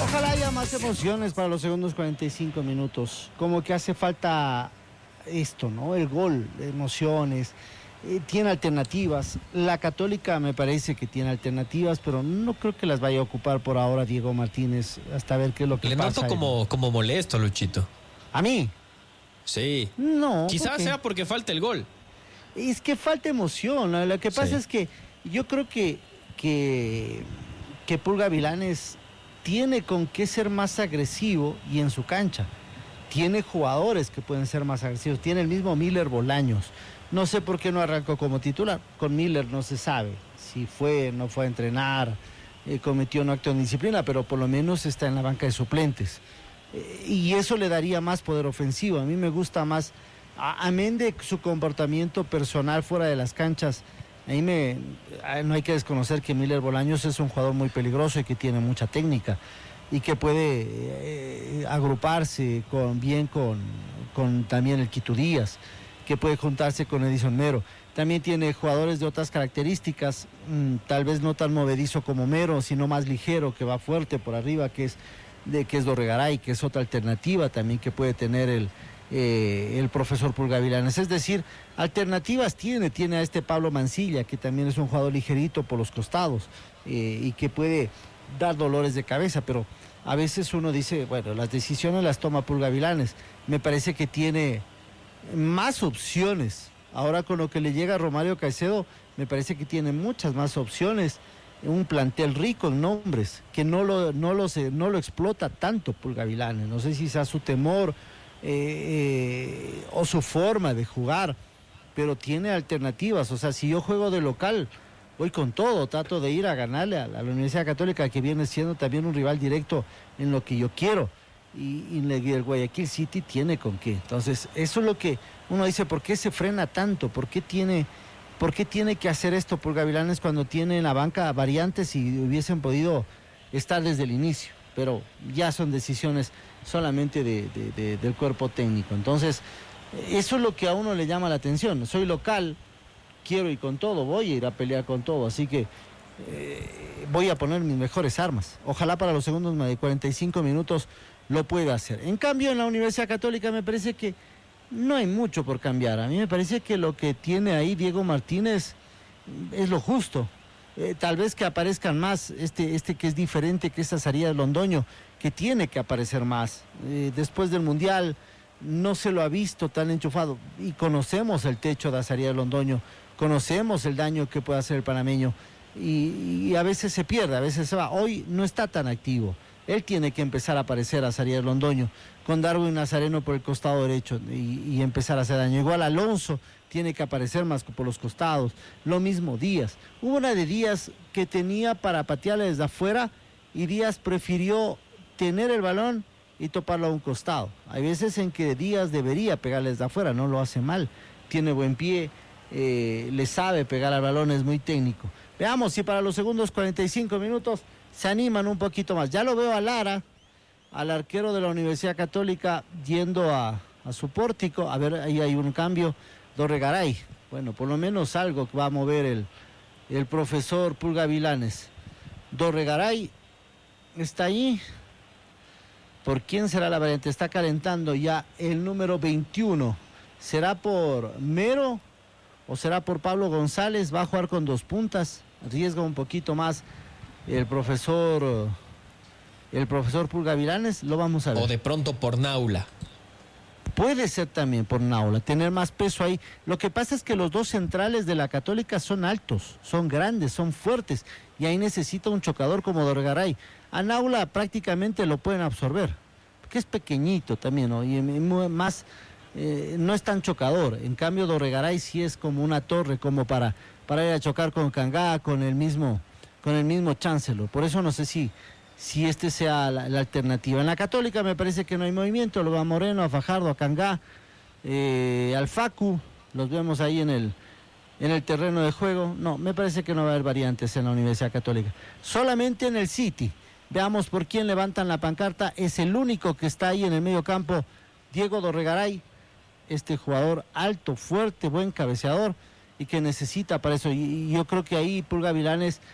Ojalá haya más emociones para los segundos 45 minutos. Como que hace falta esto, ¿no? El gol, emociones. Tiene alternativas. La Católica me parece que tiene alternativas, pero no creo que las vaya a ocupar por ahora Diego Martínez, hasta ver qué es lo que pasa. Le noto como molesto, Luchito. ¿A mí? Sí. No. Quizás sea porque falta el gol. Es que falta emoción, ¿no? Lo que pasa es que yo creo que Pulga Vilanes tiene con qué ser más agresivo y en su cancha. Tiene jugadores que pueden ser más agresivos. Tiene el mismo Miller Bolaños. No sé por qué no arrancó como titular. Con Miller no se sabe si no fue a entrenar, cometió un acto de indisciplina, pero por lo menos está en la banca de suplentes. Y eso le daría más poder ofensivo. A mí me gusta más, amén de su comportamiento personal fuera de las canchas. No hay que desconocer que Miller Bolaños es un jugador muy peligroso y que tiene mucha técnica y que puede agruparse bien con también el Quito Díaz, que puede juntarse con Edison Mero. También tiene jugadores de otras características, tal vez no tan movedizo como Mero, sino más ligero, que va fuerte por arriba, que es Dorregaray, que es otra alternativa también que puede tener el profesor Pulga Vilanes. Es decir, alternativas tiene a este Pablo Mancilla, que también es un jugador ligerito por los costados y que puede dar dolores de cabeza, pero a veces uno dice, bueno, las decisiones las toma Pulga Vilanes. Me parece que tiene más opciones. Ahora con lo que le llega a Romario Caicedo, me parece que tiene muchas más opciones. Un plantel rico en nombres, que no lo explota tanto Pulga Vilanes. No sé si sea su temor o su forma de jugar, pero tiene alternativas. O sea, si yo juego de local, voy con todo, trato de ir a ganarle a la Universidad Católica, que viene siendo también un rival directo en lo que yo quiero. Y el Guayaquil City tiene con qué. Entonces, eso es lo que uno dice, ¿por qué se frena tanto? ¿Por qué tiene que hacer esto Pulga Vilanes cuando tiene en la banca variantes y hubiesen podido estar desde el inicio? Pero ya son decisiones solamente del cuerpo técnico. Entonces, eso es lo que a uno le llama la atención. Soy local, quiero ir con todo, voy a ir a pelear con todo, así que voy a poner mis mejores armas. Ojalá para los segundos 45 minutos lo pueda hacer. En cambio, en la Universidad Católica me parece que no hay mucho por cambiar. A mí me parece que lo que tiene ahí Diego Martínez es lo justo. Tal vez que aparezcan más, este que es diferente, que es Azarías Londoño, que tiene que aparecer más. Después del Mundial no se lo ha visto tan enchufado y conocemos el techo de Azarías Londoño, conocemos el daño que puede hacer el panameño y a veces se pierde, a veces se va. Hoy no está tan activo. Él tiene que empezar a aparecer a Azarías Londoño, con Darwin Nazareno por el costado derecho y empezar a hacer daño. Igual Alonso tiene que aparecer más por los costados. Lo mismo Díaz. Hubo una de Díaz que tenía para patearle desde afuera y Díaz prefirió tener el balón y toparlo a un costado. Hay veces en que Díaz debería pegarle desde afuera, no lo hace mal. Tiene buen pie, le sabe pegar al balón, es muy técnico. Veamos si para los segundos 45 minutos se animan un poquito más. Ya lo veo a Lara, al arquero de la Universidad Católica, yendo a su pórtico. A ver, ahí hay un cambio. Dorregaray. Bueno, por lo menos algo que va a mover el profesor Pulga Vilanes. Dorregaray está ahí. ¿Por quién será la variante? Está calentando ya el número 21. ¿Será por Mero o será por Pablo González? Va a jugar con dos puntas. Arriesga un poquito más el profesor Pulga Vilanes. Lo vamos a ver. O de pronto por Naula. Puede ser también por Naula, tener más peso ahí. Lo que pasa es que los dos centrales de la Católica son altos, son grandes, son fuertes, y ahí necesita un chocador como Dorregaray. A Naula prácticamente lo pueden absorber, porque es pequeñito también, ¿no? Y más, no es tan chocador. En cambio, Dorregaray sí es como una torre, como para ir a chocar con Cangá, con el mismo Chancellor. Por eso no sé si este sea la alternativa. En la Católica me parece que no hay movimiento. Lo va a Moreno, a Fajardo, a Cangá, al Facu, los vemos ahí en el terreno de juego. No, me parece que no va a haber variantes en la Universidad Católica. Solamente en el City. Veamos por quién levantan la pancarta. Es el único que está ahí en el medio campo, Diego Dorregaray, este jugador alto, fuerte, buen cabeceador y que necesita para eso. Y yo creo que ahí Pulga Vilanes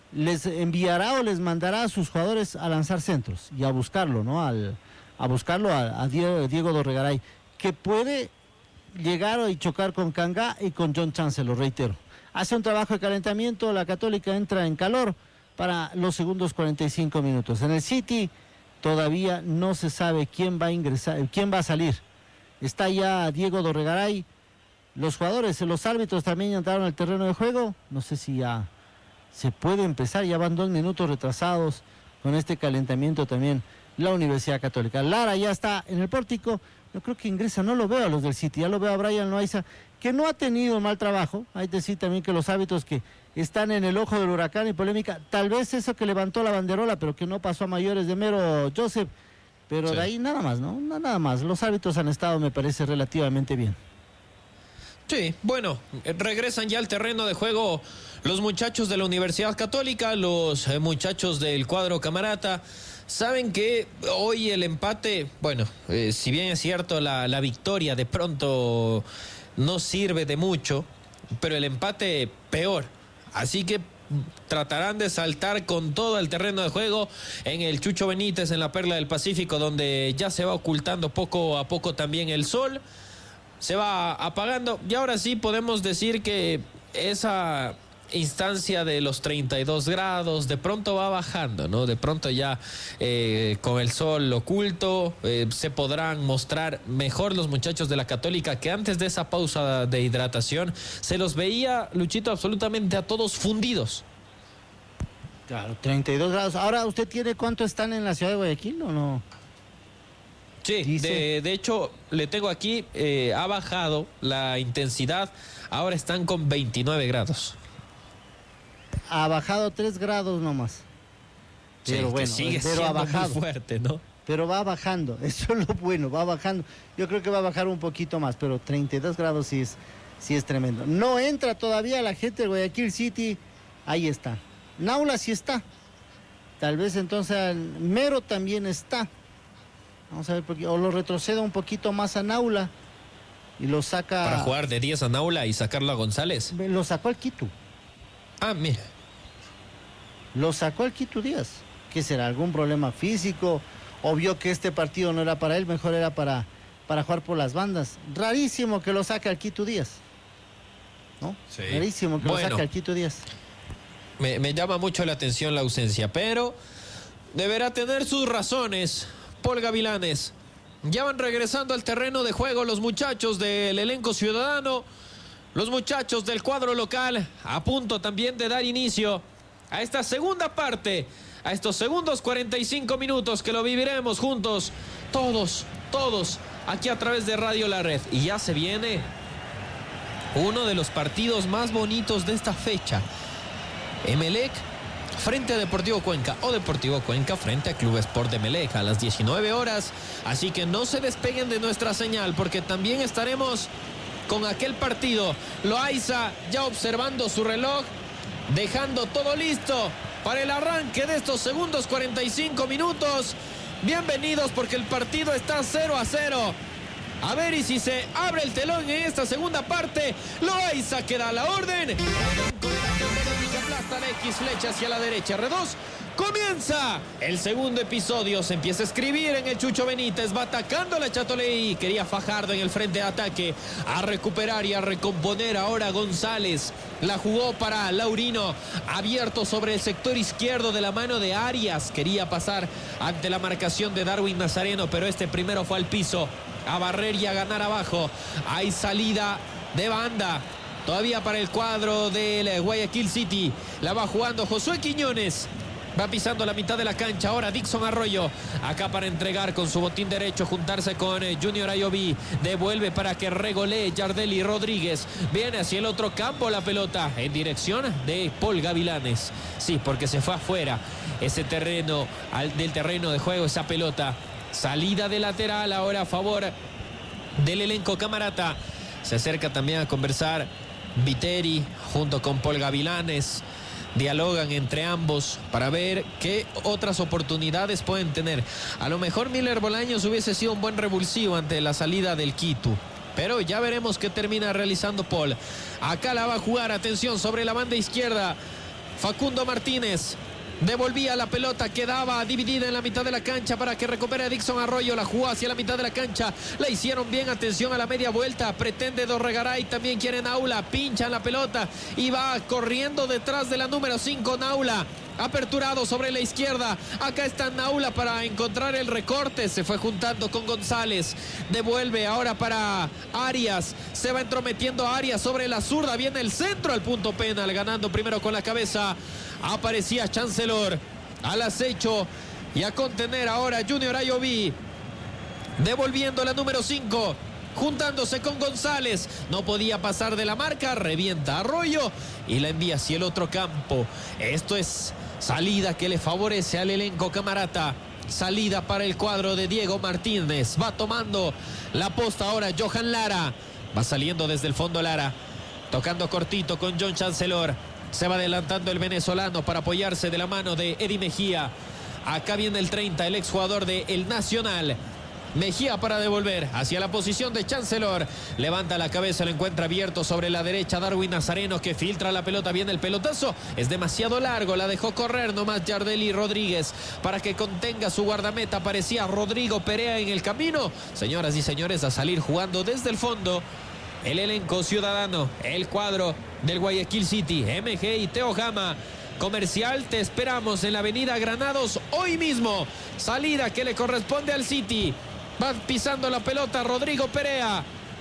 les enviará o les mandará a sus jugadores a lanzar centros y a buscarlo, ¿no? A buscarlo a Diego Dorregaray, que puede llegar y chocar con Kanga y con John Chance, lo reitero. Hace un trabajo de calentamiento, la Católica entra en calor para los segundos 45 minutos. En el City todavía no se sabe quién va a ingresar, quién va a salir. Está ya Diego Dorregaray. Los jugadores, los árbitros también entraron al terreno de juego. No sé si ya se puede empezar, ya van 2 minutos retrasados con este calentamiento también la Universidad Católica. Lara ya está en el pórtico. Yo creo que ingresa, no lo veo a los del City, ya lo veo a Brian Loaiza, que no ha tenido mal trabajo. Hay que decir también que los árbitros que están en el ojo del huracán y polémica, tal vez eso que levantó la banderola, pero que no pasó a mayores de mero Joseph, pero sí, de ahí nada más, ¿no? Nada más. Los árbitros han estado, me parece, relativamente bien. Sí, bueno, regresan ya al terreno de juego los muchachos de la Universidad Católica, los muchachos del cuadro Camarata. Saben que hoy el empate, bueno, si bien es cierto la victoria de pronto no sirve de mucho, pero el empate peor. Así que tratarán de saltar con todo el terreno de juego en el Chucho Benítez, en la Perla del Pacífico, donde ya se va ocultando poco a poco también el sol. Se va apagando y ahora sí podemos decir que esa instancia de los 32 grados de pronto va bajando, ¿no? De pronto ya con el sol oculto se podrán mostrar mejor los muchachos de la Católica, que antes de esa pausa de hidratación se los veía, Luchito, absolutamente a todos fundidos. Claro, 32 grados. Ahora, ¿usted tiene cuánto están en la ciudad de Guayaquil o no? Sí, de hecho, le tengo aquí, ha bajado la intensidad, ahora están con 29 grados. Ha bajado 3 grados nomás. Pero sí, bueno, sigue pero siendo ha bajado. Muy fuerte, ¿no? Pero va bajando, eso es lo bueno, va bajando. Yo creo que va a bajar un poquito más, pero 32 grados sí es tremendo. No entra todavía la gente de Guayaquil City, ahí está. Naula sí está. Tal vez entonces Mero también está. Vamos a ver, o lo retroceda un poquito más a Naula y lo saca... Para jugar de 10 a Naula y sacarlo a González. Lo sacó al Quito. Ah, mira. Lo sacó al Quito Díaz. ¿Qué será? ¿Algún problema físico? ¿O vio que este partido no era para él? Mejor era para jugar por las bandas. Rarísimo que lo saque al Quito Díaz, ¿no? Sí. Rarísimo que lo saque al Quito Díaz. Me llama mucho la atención la ausencia, pero deberá tener sus razones Paul Gavilanes. Ya van regresando al terreno de juego los muchachos del elenco ciudadano, los muchachos del cuadro local, a punto también de dar inicio a esta segunda parte, a estos segundos 45 minutos que lo viviremos juntos, todos, aquí a través de Radio La Red. Y ya se viene uno de los partidos más bonitos de esta fecha. Emelec frente a Deportivo Cuenca, o Deportivo Cuenca frente a Club Sport de Emelec a las 19 horas. Así que no se despeguen de nuestra señal, porque también estaremos con aquel partido. Loaiza ya observando su reloj, dejando todo listo para el arranque de estos segundos 45 minutos. Bienvenidos, porque el partido está 0-0. A ver, y si se abre el telón en esta segunda parte. Loaiza que da la orden. Aplasta la X, flecha hacia la derecha. R2. Comienza el segundo episodio. Se empieza a escribir en el Chucho Benítez. Va atacando la Chatoleí. Quería Fajardo en el frente de ataque. A recuperar y a recomponer ahora González. La jugó para Laurino. Abierto sobre el sector izquierdo de la mano de Arias. Quería pasar ante la marcación de Darwin Nazareno, pero este primero fue al piso. A barrer y a ganar abajo. Hay salida de banda. Todavía para el cuadro del Guayaquil City. La va jugando Josué Quiñones. Va pisando la mitad de la cancha. Ahora Dixon Arroyo. Acá para entregar con su botín derecho. Juntarse con Junior Ayoví. Devuelve para que regolee Yardelli Rodríguez. Viene hacia el otro campo la pelota. En dirección de Paul Gavilanes. Sí, porque se fue afuera. Ese terreno, del terreno de juego, esa pelota. Salida de lateral ahora a favor del elenco Camarata. Se acerca también a conversar Viteri junto con Paul Gavilanes. Dialogan entre ambos para ver qué otras oportunidades pueden tener. A lo mejor Miller Bolaños hubiese sido un buen revulsivo ante la salida del Quito, pero ya veremos qué termina realizando Paul. Acá la va a jugar, atención, sobre la banda izquierda. Facundo Martínez devolvía la pelota, quedaba dividida en la mitad de la cancha para que recupere a Dixon Arroyo. La jugó hacia la mitad de la cancha, la hicieron bien, atención a la media vuelta, pretende Dorregaray, también quiere Naula, pinchan la pelota y va corriendo detrás de la número 5 Naula. Aperturado sobre la izquierda, acá está Naula para encontrar el recorte, se fue juntando con González, devuelve ahora para Arias, se va entrometiendo Arias sobre la zurda, viene el centro al punto penal, ganando primero con la cabeza, aparecía Chancellor al acecho y a contener ahora Junior Ayoví, devolviendo la número 5. Juntándose con González, no podía pasar de la marca, revienta Arroyo y la envía hacia el otro campo. Esto es salida que le favorece al elenco camarata. Salida para el cuadro de Diego Martínez. Va tomando la posta ahora Johan Lara. Va saliendo desde el fondo Lara. Tocando cortito con John Chancellor. Se va adelantando el venezolano para apoyarse de la mano de Eddie Mejía. Acá viene el 30, el exjugador de El Nacional. Mejía para devolver hacia la posición de Chancellor. Levanta la cabeza, lo encuentra abierto sobre la derecha Darwin Nazareno, que filtra la pelota. Viene el pelotazo, es demasiado largo, la dejó correr nomás Yardeli Rodríguez para que contenga su guardameta. Parecía Rodrigo Perea en el camino. Señoras y señores, a salir jugando desde el fondo el elenco ciudadano, el cuadro del Guayaquil City. MG y Teo Gama. Comercial, te esperamos en la avenida Granados hoy mismo. Salida que le corresponde al City. Va pisando la pelota Rodrigo Perea.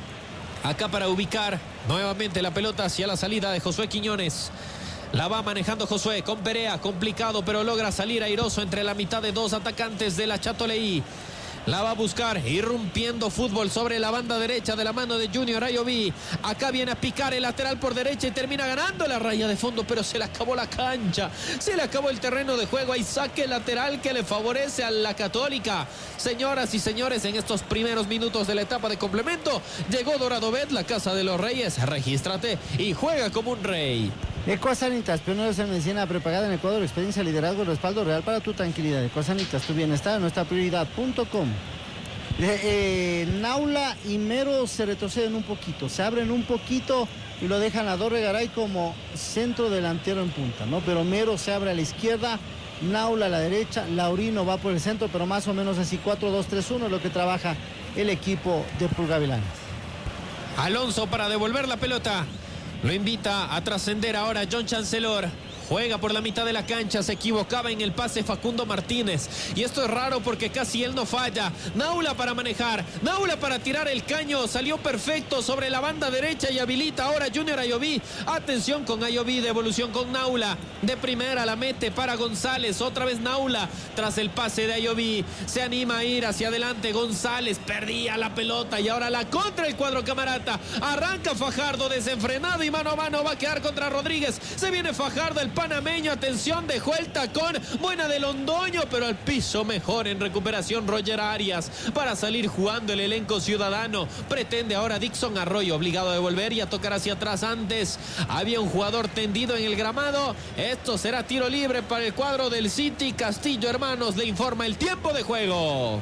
Acá para ubicar nuevamente la pelota hacia la salida de Josué Quiñones. La va manejando Josué con Perea. Complicado, pero logra salir airoso entre la mitad de dos atacantes de la Chatoleí. La va a buscar, irrumpiendo fútbol sobre la banda derecha de la mano de Junior Ayoví. Acá viene a picar el lateral por derecha y termina ganando la raya de fondo, pero se le acabó la cancha, se le acabó el terreno de juego. Hay saque lateral que le favorece a la Católica. Señoras y señores, en estos primeros minutos de la etapa de complemento, llegó Dorado Bet, la casa de los reyes. Regístrate y juega como un rey. Ecuasanitas, pioneros en medicina prepagada en Ecuador, experiencia, liderazgo y respaldo real para tu tranquilidad. Ecuasanitas, tu bienestar, nuestra prioridad.com. Naula y Mero se retroceden un poquito, se abren un poquito y lo dejan a Dorregaray como centro delantero en punta, ¿no? Pero Mero se abre a la izquierda, Naula a la derecha, Laurino va por el centro, pero más o menos así 4-2-3-1 es lo que trabaja el equipo de Pulgavilanes. Alonso para devolver la pelota. Lo invita a trascender ahora John Chancellor. Juega por la mitad de la cancha, se equivocaba en el pase Facundo Martínez. Y esto es raro porque casi él no falla. Naula para manejar, Naula para tirar el caño. Salió perfecto sobre la banda derecha y habilita ahora Junior Ayoví. Atención con Ayoví, devolución con Naula. De primera la mete para González. Otra vez Naula tras el pase de Ayoví. Se anima a ir hacia adelante González. Perdía la pelota y ahora la contra el cuadro camarata. Arranca Fajardo desenfrenado y mano a mano va a quedar contra Rodríguez. Se viene Fajardo, el panameño, atención, dejó el tacón, buena de Londoño, pero al piso mejor en recuperación Roger Arias para salir jugando el elenco ciudadano. Pretende ahora Dixon Arroyo, obligado a devolver y a tocar hacia atrás. Antes había un jugador tendido en el gramado. Esto será tiro libre para el cuadro del City. Castillo Hermanos le informa el tiempo de juego.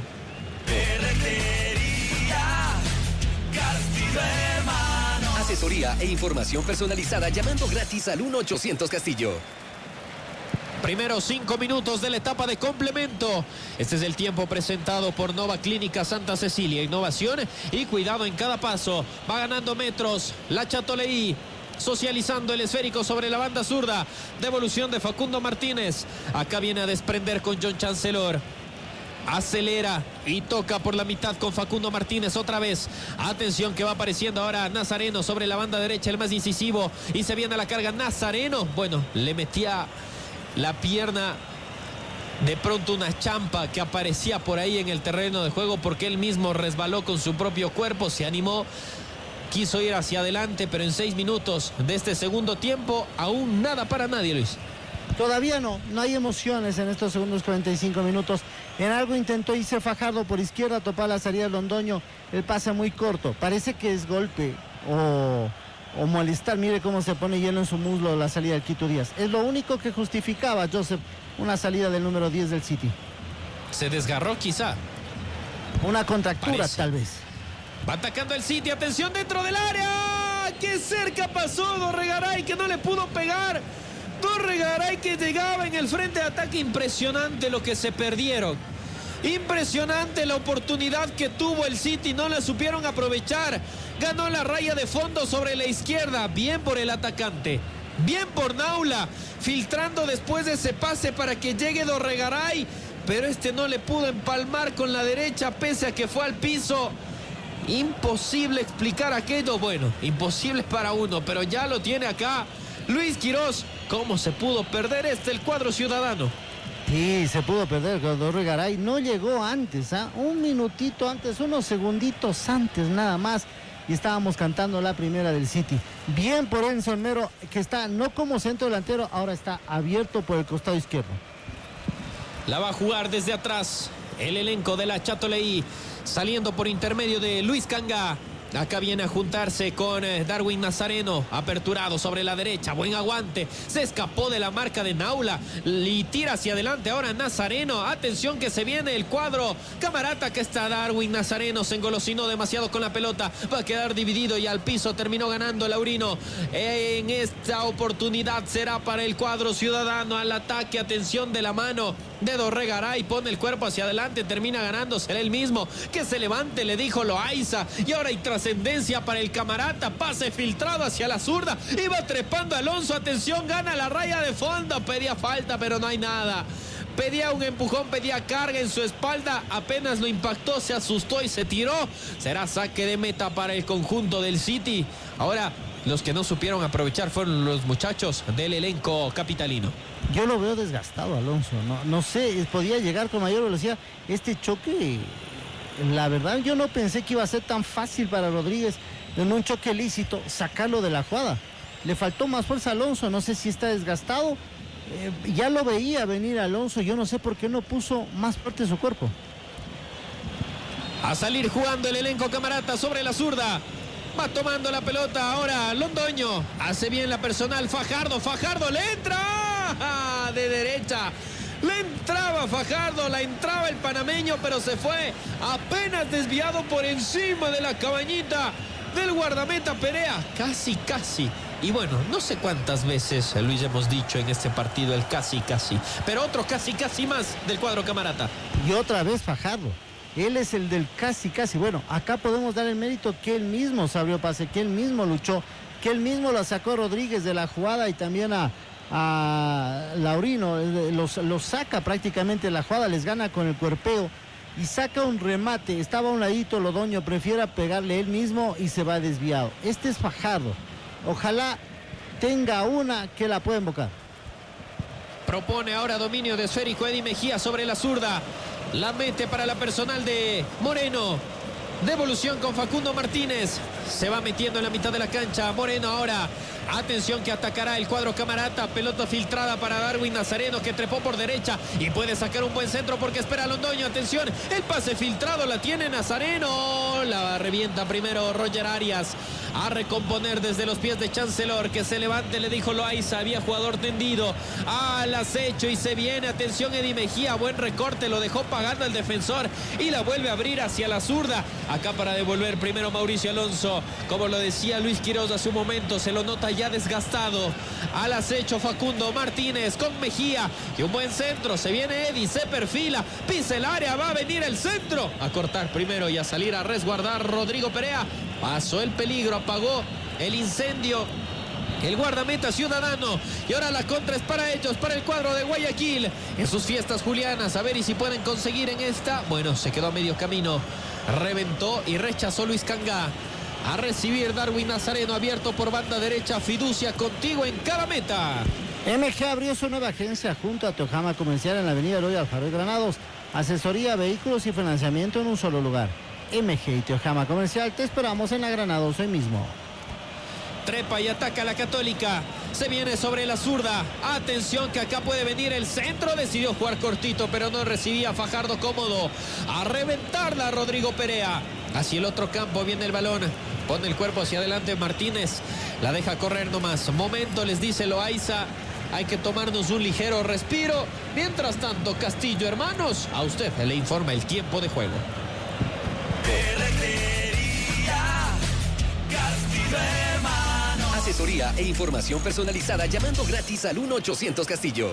Asesoría e información personalizada llamando gratis al 1-800 Castillo. Primeros 5 minutos de la etapa de complemento. Este es el tiempo presentado por Nova Clínica Santa Cecilia. Innovación y cuidado en cada paso. Va ganando metros la Chatoleí. Socializando el esférico sobre la banda zurda. Devolución de Facundo Martínez. Acá viene a desprender con John Chancellor. Acelera y toca por la mitad con Facundo Martínez otra vez. Atención que va apareciendo ahora Nazareno sobre la banda derecha, el más incisivo. Y se viene a la carga Nazareno. Bueno, le metía la pierna de pronto una champa que aparecía por ahí en el terreno de juego porque él mismo resbaló con su propio cuerpo. Se animó, quiso ir hacia adelante, pero en 6 minutos de este segundo tiempo aún nada para nadie, Luis. Todavía no hay emociones en estos segundos 45 minutos. En algo intentó irse Fajardo por izquierda, topar la salida de Londoño, el pase muy corto. Parece que es golpe o molestar. Mire cómo se pone hielo en su muslo la salida del Quito Díaz. Es lo único que justificaba, Joseph, una salida del número 10 del City. Se desgarró quizá. Una contractura Parece. tal vez. Va atacando el City, atención dentro del área. ¡Qué cerca pasó Dorregaray que no le pudo pegar! Dorregaray que llegaba en el frente de ataque. Impresionante lo que se perdieron. Impresionante la oportunidad que tuvo el City, no la supieron aprovechar. Ganó la raya de fondo sobre la izquierda. Bien por el atacante, bien por Naula, filtrando después de ese pase para que llegue Dorregaray, pero no le pudo empalmar con la derecha pese a que fue al piso. Imposible explicar aquello. Bueno, imposible para uno, pero ya lo tiene acá Luis Quirós. ¿Cómo se pudo perder el cuadro ciudadano? Sí, se pudo perder. Dorregaray no llegó antes, un minutito antes, unos segunditos antes nada más, y estábamos cantando la primera del City. Bien por Enzo Mero, que está no como centro delantero, ahora está abierto por el costado izquierdo. La va a jugar desde atrás el elenco de la Châteauleí, saliendo por intermedio de Luis Canga. Acá viene a juntarse con Darwin Nazareno, aperturado sobre la derecha, buen aguante, se escapó de la marca de Naula y tira hacia adelante ahora Nazareno. Atención que se viene el cuadro Camarata, que está Darwin Nazareno, se engolosinó demasiado con la pelota, va a quedar dividido y al piso terminó ganando Laurino. En esta oportunidad será para el cuadro ciudadano, al ataque, atención de la mano de Dorregaray, pone el cuerpo hacia adelante, termina ganando, será el mismo, que se levante, le dijo Loaiza, y ahora hay trascendencia para el Camarata, pase filtrado hacia la zurda, iba trepando Alonso, atención, gana la raya de fondo, pedía falta pero no hay nada, pedía un empujón, pedía carga en su espalda, apenas lo impactó, se asustó y se tiró. Será saque de meta para el conjunto del City. Ahora los que no supieron aprovechar fueron los muchachos del elenco capitalino. Yo lo veo desgastado, Alonso. No sé, podía llegar con mayor velocidad. Este choque, la verdad, yo no pensé que iba a ser tan fácil para Rodríguez en un choque lícito sacarlo de la jugada. Le faltó más fuerza a Alonso, no sé si está desgastado. Ya lo veía venir Alonso, yo no sé por qué no puso más fuerte su cuerpo. A salir jugando el elenco Camarata sobre la zurda. Va tomando la pelota ahora Londoño. Hace bien la personal Fajardo. Fajardo le entra de derecha. Le entraba Fajardo, la entraba el panameño, pero se fue apenas desviado por encima de la cabañita del guardameta Perea. Casi. Y bueno, no sé cuántas veces, Luis, hemos dicho en este partido el casi. Pero otro casi más del cuadro Camarata. Y otra vez Fajardo. Él es el del casi. Bueno, acá podemos dar el mérito que él mismo se abrió pase, que él mismo luchó, que él mismo la sacó a Rodríguez de la jugada y también a Laurino. Los saca prácticamente de la jugada, les gana con el cuerpeo y saca un remate. Estaba a un ladito Londoño, prefiere pegarle él mismo y se va desviado. Este es Fajardo. Ojalá tenga una que la pueda invocar. Propone ahora dominio de esférico Eddie Mejía sobre la zurda. La mete para la personal de Moreno. Devolución con Facundo Martínez. Se va metiendo en la mitad de la cancha. Moreno ahora. Atención que atacará el cuadro Camarata. Pelota filtrada para Darwin Nazareno, que trepó por derecha y puede sacar un buen centro porque espera a Londoño. Atención, el pase filtrado la tiene Nazareno. La revienta primero Roger Arias. A recomponer desde los pies de Chancellor, que se levante, le dijo Loaiza, había jugador tendido al acecho y se viene. Atención Eddie Mejía, buen recorte, lo dejó pagando el defensor y la vuelve a abrir hacia la zurda. Acá para devolver primero Mauricio Alonso, como lo decía Luis Quirós a su momento, se lo nota ya desgastado. Al acecho Facundo Martínez con Mejía y un buen centro, se viene Eddie, se perfila, pisa el área, va a venir el centro, a cortar primero y a salir a resguardar Rodrigo Perea. Pasó el peligro, apagó el incendio el guardameta ciudadano. Y ahora la contra es para ellos, para el cuadro de Guayaquil. En sus fiestas julianas, a ver y si pueden conseguir en esta. Bueno, se quedó a medio camino. Reventó y rechazó Luis Canga. A recibir Darwin Nazareno, abierto por banda derecha. Fiducia contigo en cada meta. MG abrió su nueva agencia junto a Teojama Comercial en la avenida Eloy Alfaro Granados. Asesoría, vehículos y financiamiento en un solo lugar. MG y Teojama Comercial, te esperamos en la Granados hoy mismo. Trepa y ataca la Católica. Se viene sobre la zurda. Atención que acá puede venir el centro. Decidió jugar cortito, pero no recibía Fajardo cómodo. A reventarla Rodrigo Perea. Hacia el otro campo viene el balón. Pone el cuerpo hacia adelante Martínez. La deja correr nomás. Momento, les dice Loaiza. Hay que tomarnos un ligero respiro. Mientras tanto, Castillo, hermanos, a usted le informa el tiempo de juego. Asesoría e información personalizada llamando gratis al 1-800 Castillo.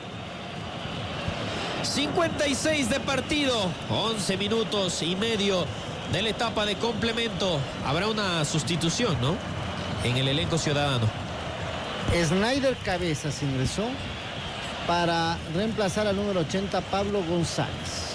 56 de partido, 11 minutos y medio de la etapa de complemento. Habrá una sustitución, ¿no? En el elenco ciudadano. Snyder Cabezas ingresó para reemplazar al número 80 Pablo González.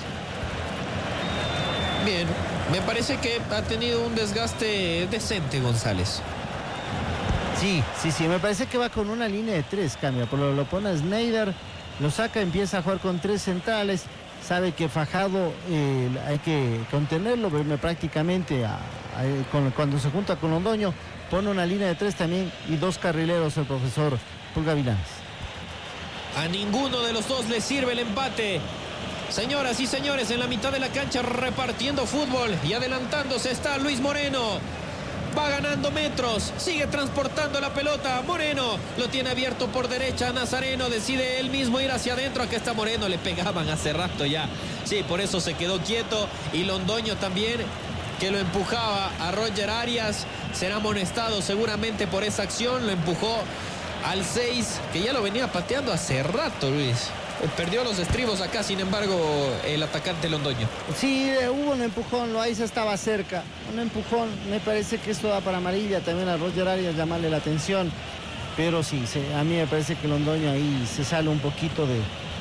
Bien, me parece que ha tenido un desgaste decente González. Sí, me parece que va con una línea de 3, cambia, lo pone a Snyder, lo saca, empieza a jugar con 3 centrales, sabe que Fajardo hay que contenerlo, prácticamente cuando se junta con Londoño, pone una línea de 3 también y 2 carrileros el profesor Pulga Vilanes. A ninguno de los dos le sirve el empate. Señoras y señores, en la mitad de la cancha repartiendo fútbol y adelantándose está Luis Moreno. Va ganando metros, sigue transportando la pelota. Moreno lo tiene abierto por derecha. Nazareno decide él mismo ir hacia adentro. Aquí está Moreno, le pegaban hace rato ya. Sí, por eso se quedó quieto. Y Londoño también, que lo empujaba a Roger Arias. Será amonestado seguramente por esa acción. Lo empujó al 6, que ya lo venía pateando hace rato, Luis. Perdió los estribos acá, sin embargo, el atacante Londoño. Sí, hubo un empujón, Loaiza estaba cerca. Un empujón, me parece que esto da para amarilla también a Roger Arias, llamarle la atención. Pero sí, a mí me parece que Londoño ahí se sale un poquito de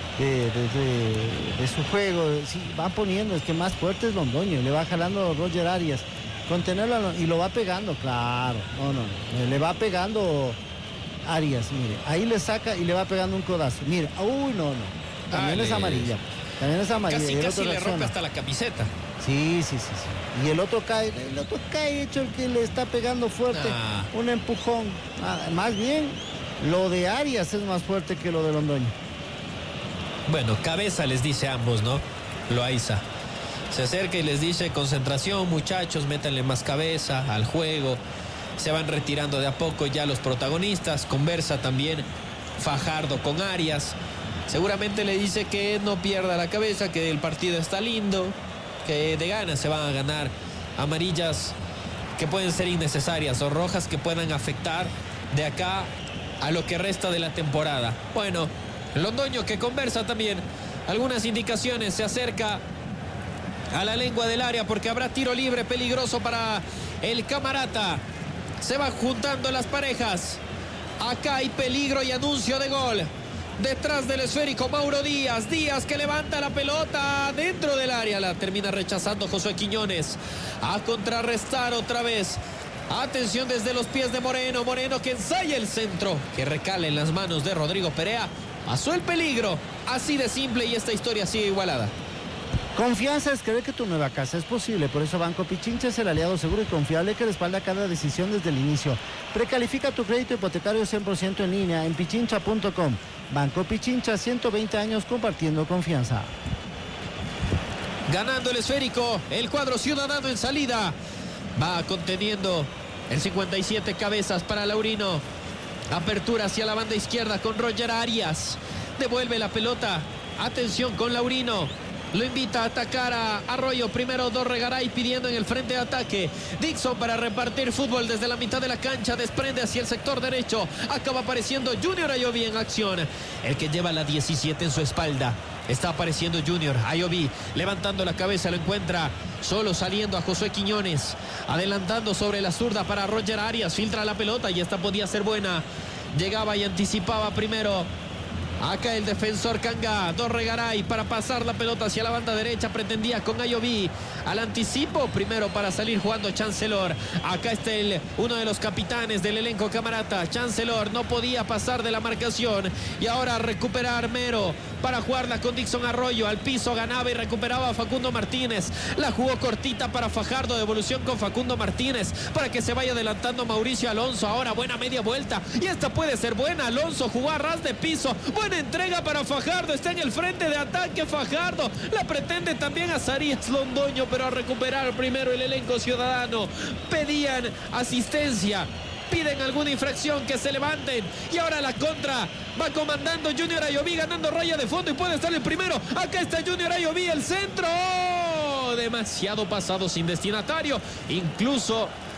su juego. Sí, va poniendo, es que más fuerte es Londoño, le va jalando Roger Arias. Contenerlo y lo va pegando, claro. No, le va pegando Arias, mire, ahí le saca y le va pegando un codazo. Mire, no. También es amarilla. También es amarilla. Casi le rompe hasta la camiseta. Sí. Y el otro cae hecho el que le está pegando fuerte. Un empujón. Más bien, lo de Arias es más fuerte que lo de Londoño. Bueno, cabeza les dice a ambos, ¿no? Loaiza se acerca y les dice: concentración, muchachos, métanle más cabeza al juego. Se van retirando de a poco ya los protagonistas. Conversa también Fajardo con Arias. Seguramente le dice que no pierda la cabeza, que el partido está lindo, que de ganas se van a ganar amarillas que pueden ser innecesarias o rojas que puedan afectar de acá a lo que resta de la temporada. Bueno, Londoño, que conversa también algunas indicaciones, se acerca a la lengua del área porque habrá tiro libre peligroso para el Camarata. Se van juntando las parejas. Acá hay peligro y anuncio de gol. Detrás del esférico Mauro Díaz. Díaz que levanta la pelota dentro del área. La termina rechazando Josué Quiñones. A contrarrestar otra vez. Atención desde los pies de Moreno. Moreno que ensaya el centro, que recala en las manos de Rodrigo Perea. Pasó el peligro. Así de simple y esta historia sigue igualada. Confianza es creer que tu nueva casa es posible. Por eso Banco Pichincha es el aliado seguro y confiable que respalda cada decisión desde el inicio. Precalifica tu crédito hipotecario 100% en línea en pichincha.com. Banco Pichincha, 120 años compartiendo confianza. Ganando el esférico, el cuadro ciudadano en salida. Va conteniendo el 57 cabezas para Laurino. Apertura hacia la banda izquierda con Roger Arias. Devuelve la pelota. Atención con Laurino. Lo invita a atacar a Arroyo. Primero Dorregaray pidiendo en el frente de ataque. Dixon para repartir fútbol desde la mitad de la cancha. Desprende hacia el sector derecho. Acaba apareciendo Junior Ayoví en acción. El que lleva la 17 en su espalda. Está apareciendo Junior Ayoví. Levantando la cabeza, lo encuentra solo saliendo a Josué Quiñones. Adelantando sobre la zurda para Roger Arias. Filtra la pelota y esta podía ser buena. Llegaba y anticipaba primero. Acá el defensor Canga, Dorregaray para pasar la pelota hacia la banda derecha, pretendía con Ayoví al anticipo, primero para salir jugando Chancellor. Acá está uno de los capitanes del elenco Camarata, Chancellor, no podía pasar de la marcación y ahora recupera Armero para jugarla con Dixon Arroyo, al piso ganaba y recuperaba a Facundo Martínez, la jugó cortita para Fajardo, devolución con Facundo Martínez para que se vaya adelantando Mauricio Alonso, ahora buena media vuelta y esta puede ser buena, Alonso jugó a ras de piso, buena entrega para Fajardo, está en el frente de ataque Fajardo, la pretende también a Zarías Londoño, pero a recuperar primero el elenco ciudadano, pedían asistencia, piden alguna infracción, que se levanten y ahora la contra, va comandando Junior Ayoví, ganando raya de fondo y puede estar el primero, acá está Junior Ayoví, el centro, demasiado pasado sin destinatario, incluso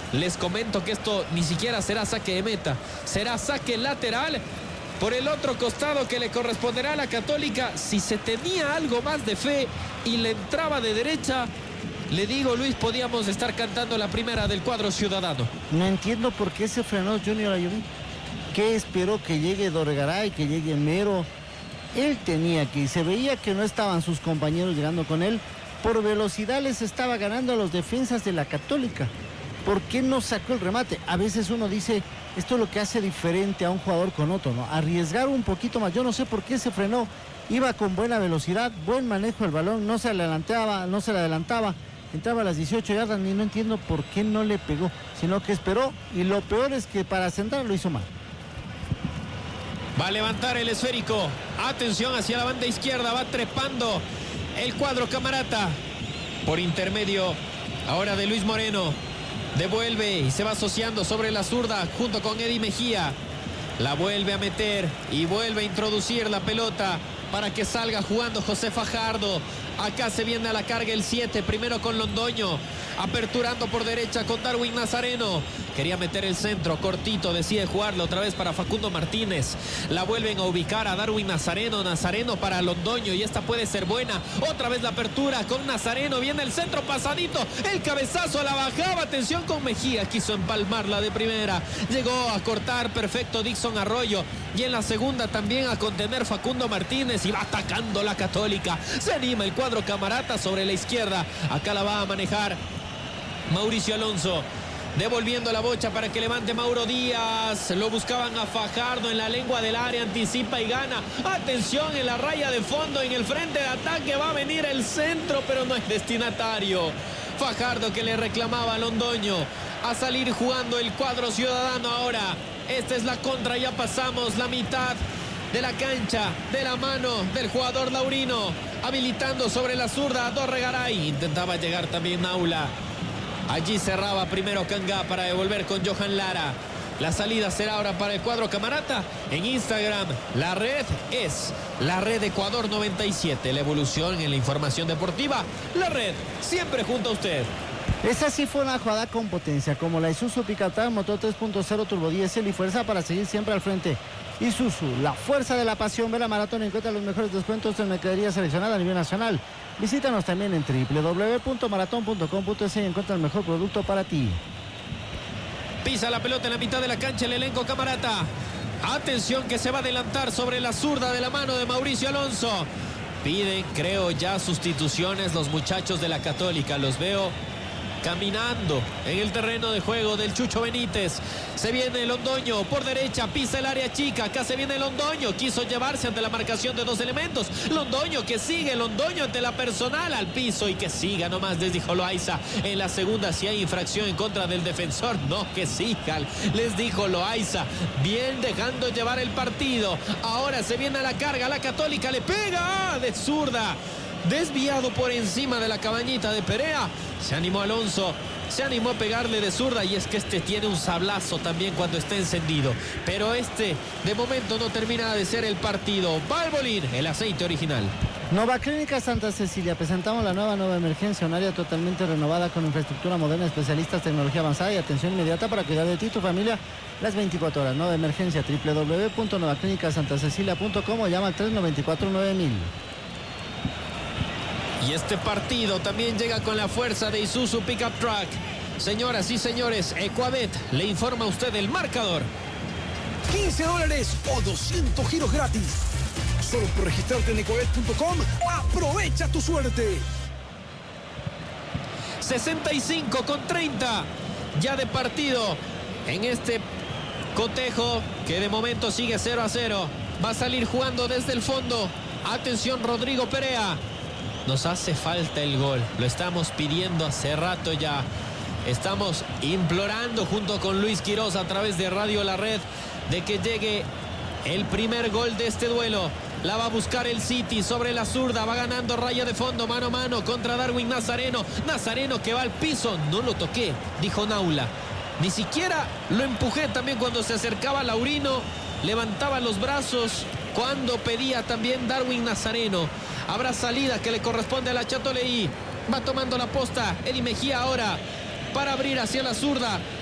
Les comento que esto ni siquiera será saque de meta, será saque lateral por el otro costado que le corresponderá a la Católica. Si se tenía algo más de fe y le entraba de derecha, le digo, Luis, podíamos estar cantando la primera del cuadro ciudadano. No entiendo por qué se frenó Junior Ayubín. ¿Qué esperó que llegue Dorgaray, que llegue Mero? Él tenía que ir. Se veía que no estaban sus compañeros llegando con él. Por velocidad les estaba ganando a los defensas de la Católica. ¿Por qué no sacó el remate? A veces uno dice, esto es lo que hace diferente a un jugador con otro, ¿no? Arriesgar un poquito más. Yo no sé por qué se frenó. Iba con buena velocidad, buen manejo del balón, no se le adelantaba. Entraba a las 18 yardas y no entiendo por qué no le pegó, sino que esperó, y lo peor es que para centrar lo hizo mal. Va a levantar el esférico. Atención hacia la banda izquierda. Va trepando el cuadro Camarata. Por intermedio ahora de Luis Moreno. Devuelve y se va asociando sobre la zurda junto con Eddie Mejía. La vuelve a meter y vuelve a introducir la pelota para que salga jugando José Fajardo. Acá se viene a la carga el 7, primero con Londoño, aperturando por derecha con Darwin Nazareno. Quería meter el centro, cortito, decide jugarlo otra vez para Facundo Martínez. La vuelven a ubicar a Darwin Nazareno, Nazareno para Londoño, y esta puede ser buena. Otra vez la apertura con Nazareno, viene el centro pasadito, el cabezazo a la bajaba, atención con Mejía, quiso empalmarla de primera, llegó a cortar perfecto Dixon Arroyo, y en la segunda también a contener Facundo Martínez, y va atacando la Católica. Se anima el cuadro Camarata sobre la izquierda, acá la va a manejar Mauricio Alonso, devolviendo la bocha para que levante Mauro Díaz. Lo buscaban a Fajardo en la lengua del área, anticipa y gana. Atención en la raya de fondo, en el frente de ataque va a venir el centro, pero no es destinatario. Fajardo que le reclamaba a Londoño a salir jugando el cuadro ciudadano ahora. Esta es la contra, ya pasamos la mitad de la cancha, de la mano del jugador laurino, habilitando sobre la zurda a Dorregaray. Intentaba llegar también Naula. Allí cerraba primero Cangá para devolver con Johan Lara. La salida será ahora para el cuadro Camarata. En Instagram, la red es la red Ecuador 97. La evolución en la información deportiva. La red, siempre junto a usted. Esa sí fue una jugada con potencia, como la Isuzu Pickup Truck motor 3.0 turbo diésel y fuerza para seguir siempre al frente. Isuzu, la fuerza de la pasión. Ve la maratón y encuentra los mejores descuentos en mercadería seleccionada a nivel nacional. Visítanos también en www.maraton.com.es y encuentra el mejor producto para ti. Pisa la pelota en la mitad de la cancha el elenco Camarata. Atención que se va a adelantar sobre la zurda de la mano de Mauricio Alonso. Piden, creo, ya sustituciones los muchachos de la Católica. Los veo caminando en el terreno de juego del Chucho Benítez. Se viene Londoño por derecha, pisa el área chica. Acá se viene Londoño, quiso llevarse ante la marcación de dos elementos. Londoño que sigue, Londoño ante la personal al piso y que siga nomás, les dijo Loaiza. En la segunda, si hay infracción en contra del defensor, no, que sigan, les dijo Loaiza. Bien dejando llevar el partido. Ahora se viene a la carga, la Católica le pega de zurda. Desviado por encima de la cabañita de Perea. Se animó Alonso, se animó a pegarle de zurda, y es que este tiene un sablazo también cuando está encendido. Pero este, de momento, no termina de ser el partido. Valvoline, el aceite original. Nova Clínica Santa Cecilia. Presentamos la nueva emergencia, un área totalmente renovada con infraestructura moderna, especialistas, tecnología avanzada y atención inmediata para cuidar de ti y tu familia las 24 horas. Nueva emergencia, www.novaclinicasantasecilia.com o llama al 394-9000. Y este partido también llega con la fuerza de Isuzu Pickup Truck. Señoras y señores, Ecuadet le informa a usted el marcador. $15 o 200 giros gratis. Solo por registrarte en ecuadet.com. Aprovecha tu suerte. 65-30 ya de partido en este cotejo que de momento sigue 0-0. Va a salir jugando desde el fondo. Atención, Rodrigo Perea. Nos hace falta el gol, lo estamos pidiendo hace rato ya. Estamos implorando junto con Luis Quiroz a través de Radio La Red de que llegue el primer gol de este duelo. La va a buscar el City sobre la zurda, va ganando raya de fondo, mano a mano contra Darwin Nazareno. Nazareno que va al piso, no lo toqué, dijo Naula. Ni siquiera lo empujé también cuando se acercaba Laurino, levantaba los brazos cuando pedía también Darwin Nazareno. Habrá salida que le corresponde a la Châteauleí. Va tomando la posta Eddie Mejía ahora para abrir hacia la zurda.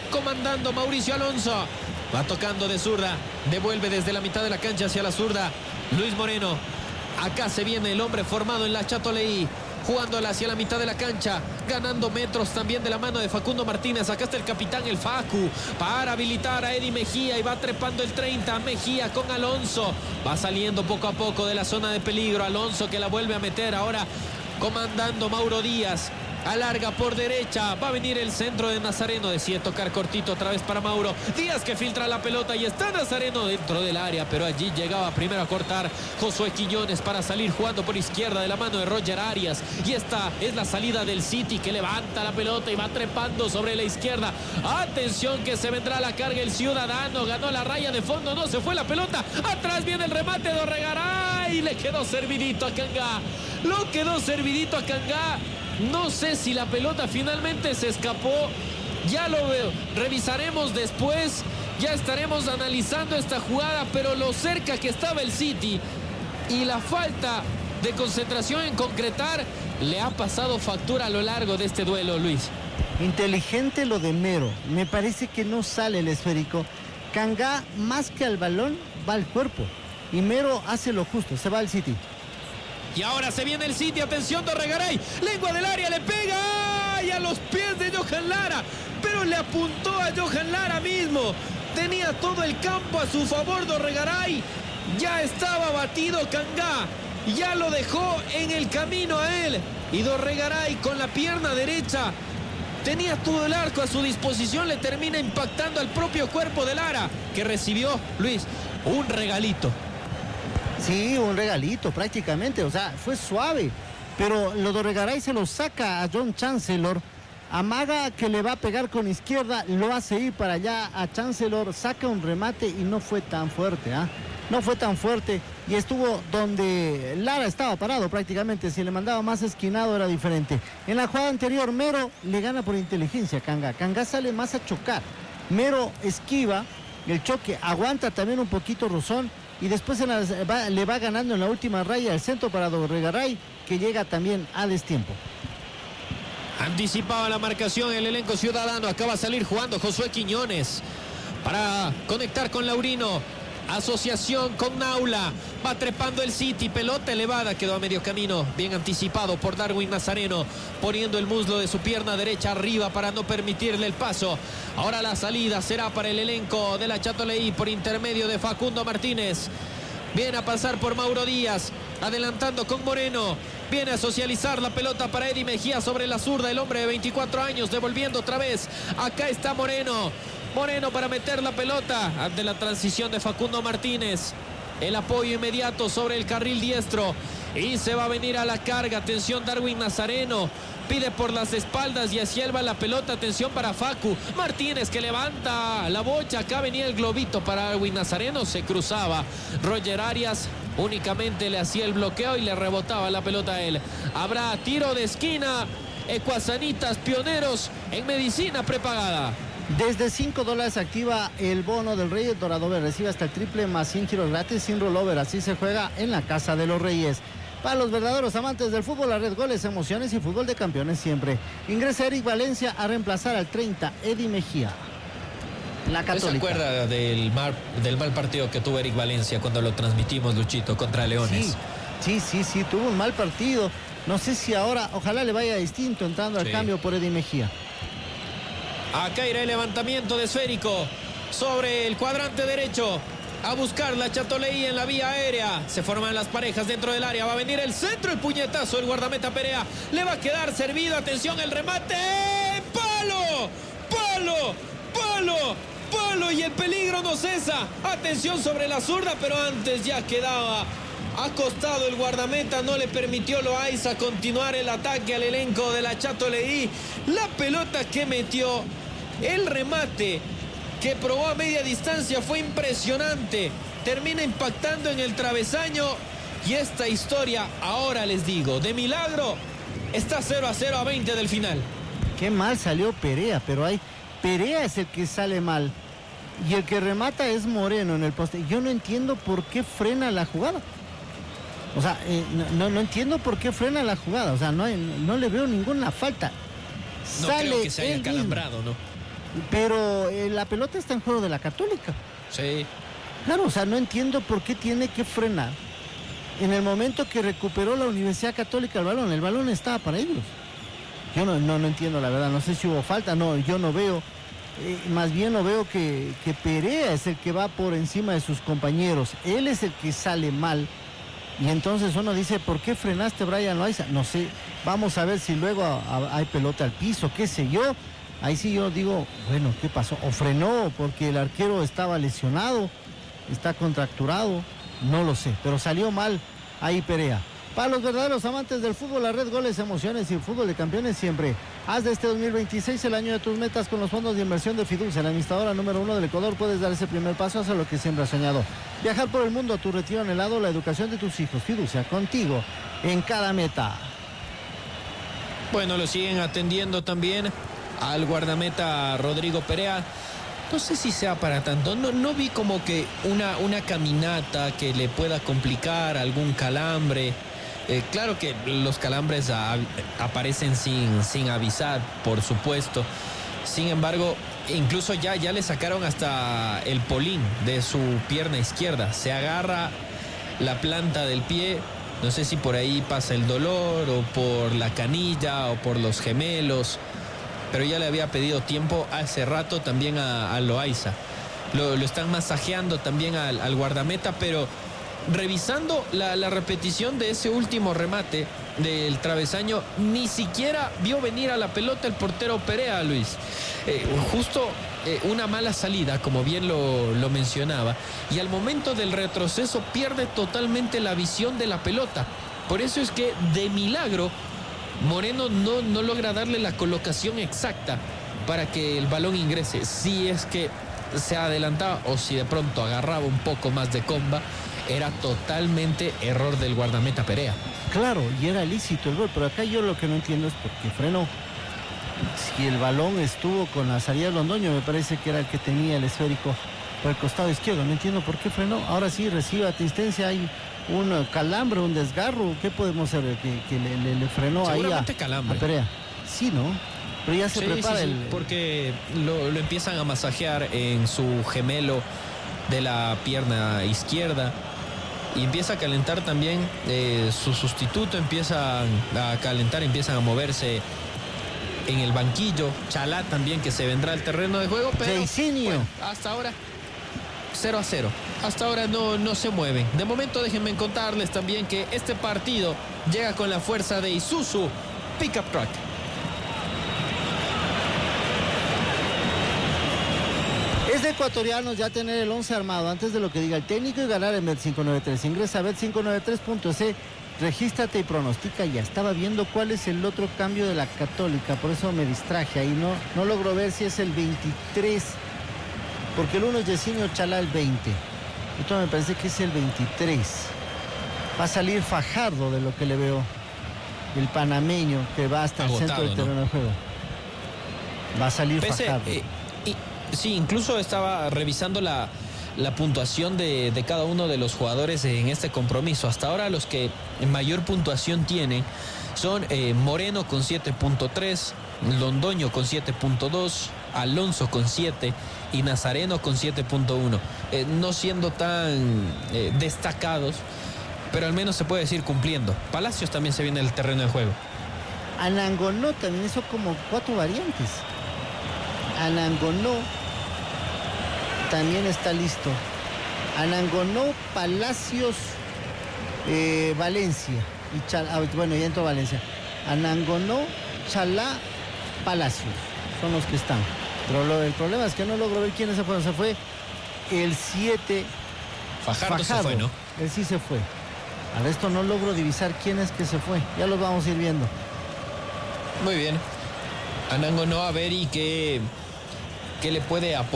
comandando Mauricio Alonso. Va tocando de zurda, devuelve desde la mitad de la cancha hacia la zurda Luis Moreno. Acá se viene el hombre formado en la Châteaulegui, jugándola hacia la mitad de la cancha, ganando metros también de la mano de Facundo Martínez. Acá está el capitán, el Facu, para habilitar a Eddie Mejía, y va trepando el 30, Mejía con Alonso. Va saliendo poco a poco de la zona de peligro, Alonso que la vuelve a meter, ahora comandando Mauro Díaz. Alarga por derecha, va a venir el centro de Nazareno, decide tocar cortito otra vez para Mauro Díaz, que filtra la pelota y está Nazareno dentro del área, pero allí llegaba primero a cortar Josué Quiñones para salir jugando por izquierda de la mano de Roger Arias. Y esta es la salida del City, que levanta la pelota y va trepando sobre la izquierda. Atención que se vendrá la carga el Ciudadano, ganó la raya de fondo, no se fue la pelota, atrás viene el remate de Orregaray, le quedó servidito a Cangá, lo quedó servidito a Cangá. No sé si la pelota finalmente se escapó, ya lo veo, revisaremos después, ya estaremos analizando esta jugada, pero lo cerca que estaba el City y la falta de concentración en concretar le ha pasado factura a lo largo de este duelo, Luis. Inteligente lo de Mero, me parece que no sale el esférico. Cangá, más que al balón, va al cuerpo, y Mero hace lo justo, se va al City. Y ahora se viene el City, atención de Orregaray, lengua del área, le pega y a los pies de Johan Lara, pero le apuntó a Johan Lara mismo, tenía todo el campo a su favor de Orregaray, ya estaba batido Cangá, ya lo dejó en el camino a él, y Dorregaray con la pierna derecha tenía todo el arco a su disposición, le termina impactando al propio cuerpo de Lara, que recibió, Luis, un regalito. Sí, un regalito prácticamente, o sea, fue suave, pero lo de Orregaray se lo saca a John Chancellor, amaga que le va a pegar con izquierda, lo hace ir para allá a Chancellor, saca un remate y no fue tan fuerte, no fue tan fuerte, y estuvo donde Lara estaba parado prácticamente, si le mandaba más esquinado era diferente. En la jugada anterior Mero le gana por inteligencia a Cangá, Cangá sale más a chocar, Mero esquiva el choque, aguanta también un poquito Rosón, y después le va ganando en la última raya el centro para Dorregaray, que llega también a destiempo. Anticipaba la marcación el elenco ciudadano, acaba de salir jugando Josué Quiñones para conectar con Laurino, asociación con Naula, va trepando el City, pelota elevada, quedó a medio camino, bien anticipado por Darwin Nazareno, poniendo el muslo de su pierna derecha arriba para no permitirle el paso. Ahora la salida será para el elenco de la Châteaulegui por intermedio de Facundo Martínez. Viene a pasar por Mauro Díaz, adelantando con Moreno, viene a socializar la pelota para Eddie Mejía sobre la zurda, el hombre de 24 años, devolviendo otra vez, acá está Moreno para meter la pelota ante la transición de Facundo Martínez, el apoyo inmediato sobre el carril diestro y se va a venir a la carga. Atención, Darwin Nazareno pide por las espaldas y hacia él va la pelota. Atención para Facu Martínez, que levanta la bocha. Acá venía el globito para Darwin Nazareno, se cruzaba Roger Arias, únicamente le hacía el bloqueo y le rebotaba la pelota a él. Habrá tiro de esquina, Ecuasanitas pioneros en medicina prepagada. Desde $5 activa el bono del Reyes Doradover, recibe hasta el triple más 100 giros gratis sin rollover, así se juega en la casa de los Reyes. Para los verdaderos amantes del fútbol, la red goles, emociones y fútbol de campeones siempre. Ingresa Eric Valencia a reemplazar al 30 Eddie Mejía. La Católica. ¿Se acuerda del mal partido que tuvo Eric Valencia cuando lo transmitimos, Luchito, contra Leones? Sí, tuvo un mal partido. No sé si ahora, ojalá le vaya distinto entrando al cambio por Eddie Mejía. Acá irá el levantamiento de esférico sobre el cuadrante derecho. A buscar la Châteaulegui en la vía aérea. Se forman las parejas dentro del área. Va a venir el centro, el puñetazo. El guardameta Perea le va a quedar servido. Atención, el remate. ¡Palo! ¡Palo! ¡Palo! ¡Palo! Y el peligro no cesa. Atención sobre la zurda, pero antes ya quedaba acostado el guardameta, no le permitió Loaiza continuar el ataque al elenco de la Châteaulegui. La pelota que metió, el remate que probó a media distancia fue impresionante. Termina impactando en el travesaño y esta historia, ahora les digo, de milagro, está 0-0 a 20 del final. Qué mal salió Perea, pero Perea es el que sale mal y el que remata es Moreno en el poste. Yo no entiendo por qué frena la jugada. O sea, no entiendo por qué frena la jugada. O sea, no le veo ninguna falta. No creo que se haya calambrado, ¿no? Pero la pelota está en juego de la Católica. Sí. Claro, o sea, no entiendo por qué tiene que frenar. En el momento que recuperó la Universidad Católica el balón estaba para ellos. Yo no entiendo la verdad, no sé si hubo falta, no, yo no veo. Más bien lo veo que Perea es el que va por encima de sus compañeros. Él es el que sale mal. Y entonces uno dice, ¿por qué frenaste, Brian Loaiza? No sé, vamos a ver si luego hay pelota al piso, qué sé yo. Ahí sí yo digo, bueno, ¿qué pasó? O frenó porque el arquero estaba lesionado, está contracturado, no lo sé. Pero salió mal ahí Perea. Para los verdaderos amantes del fútbol, la red Goles, Emociones y Fútbol de Campeones siempre. Haz de este 2026 el año de tus metas con los fondos de inversión de Fiducia, la administradora número 1 del Ecuador. Puedes dar ese primer paso hacia lo que siempre has soñado. Viajar por el mundo, tu retiro anhelado, la educación de tus hijos. Fiducia, contigo en cada meta. Bueno, lo siguen atendiendo también al guardameta Rodrigo Perea. No sé si sea para tanto. No vi como que una caminata que le pueda complicar, algún calambre. Claro que los calambres aparecen sin avisar, por supuesto. Sin embargo, incluso ya le sacaron hasta el polín de su pierna izquierda. Se agarra la planta del pie. No sé si por ahí pasa el dolor o por la canilla o por los gemelos. Pero ya le había pedido tiempo hace rato también a Loaiza. Lo están masajeando también al guardameta, pero revisando la repetición de ese último remate del travesaño, ni siquiera vio venir a la pelota el portero Perea, Luis. Justo una mala salida, como bien lo mencionaba, y al momento del retroceso pierde totalmente la visión de la pelota. Por eso es que, de milagro, Moreno no logra darle la colocación exacta para que el balón ingrese. Si es que se adelantaba o si de pronto agarraba un poco más de comba, era totalmente error del guardameta Perea. Claro, y era lícito el gol, pero acá yo lo que no entiendo es por qué frenó. Si el balón estuvo con la salida de Londoño, me parece que era el que tenía el esférico por el costado izquierdo. No entiendo por qué frenó. Ahora sí recibe asistencia, hay un calambre, un desgarro. ¿Qué podemos saber? Que le frenó ahí a Perea. Sí, ¿no? Pero ya se prepara porque lo empiezan a masajear en su gemelo de la pierna izquierda y empieza a calentar también su sustituto, empiezan a calentar, empiezan a moverse en el banquillo. Chalá también, que se vendrá al terreno de juego, pero bueno, hasta ahora 0-0. Hasta ahora no se mueven. De momento déjenme contarles también que este partido llega con la fuerza de Isuzu Pickup Truck. Es de ecuatorianos ya tener el 11 armado antes de lo que diga el técnico y ganar en Bet593. Ingresa a Bet593.es, regístrate y pronostica. Ya estaba viendo cuál es el otro cambio de la Católica, por eso me distraje ahí. No logro ver si es el 23, porque el 1 es Yesinho Chalá el 20. Esto me parece que es el 23. Va a salir Fajardo, de lo que le veo. El panameño que va hasta el centro del terreno de juego. Va a salir Fajardo. Sí, incluso estaba revisando la puntuación de cada uno de los jugadores en este compromiso. Hasta ahora los que mayor puntuación tienen son Moreno con 7.3, Londoño con 7.2, Alonso con 7 y Nazareno con 7.1. No siendo tan destacados, pero al menos se puede decir cumpliendo. Palacios también se viene al terreno de juego. Anangonó también hizo como 4 variantes. Anangonó también está listo. Anangonó, Palacios, Valencia. Y Chalá, bueno, ya entró Valencia. Anangonó, Chalá, Palacios. Son los que están. Pero el problema es que no logro ver quiénes se fueron. Se fue el 7. Fajardo se fue, ¿no? Él sí se fue. Al resto no logro divisar quién es que se fue. Ya los vamos a ir viendo. Muy bien. Anangonó, a ver y qué le puede aportar